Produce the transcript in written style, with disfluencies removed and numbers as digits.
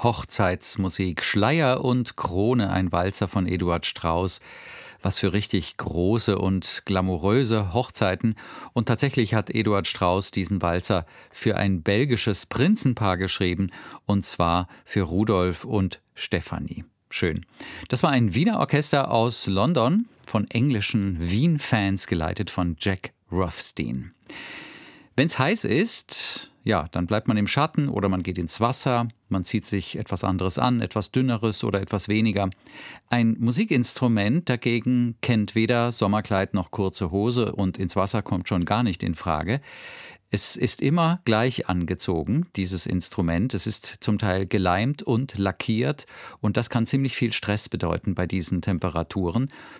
Hochzeitsmusik. Schleier und Krone, ein Walzer von Eduard Strauss. Was für richtig große und glamouröse Hochzeiten. Und tatsächlich hat Eduard Strauss diesen Walzer für ein belgisches Prinzenpaar geschrieben, und zwar für Rudolf und Stefanie. Schön. Das war ein Wiener Orchester aus London, von englischen Wien-Fans geleitet von Jack Rothstein. Wenn's heiß ist, ja, dann bleibt man im Schatten oder man geht ins Wasser, man zieht sich etwas anderes an, etwas Dünneres oder etwas weniger. Ein Musikinstrument dagegen kennt weder Sommerkleid noch kurze Hose und ins Wasser kommt schon gar nicht in Frage. Es ist immer gleich angezogen, dieses Instrument. Es ist zum Teil geleimt und lackiert und das kann ziemlich viel Stress bedeuten bei diesen Temperaturen.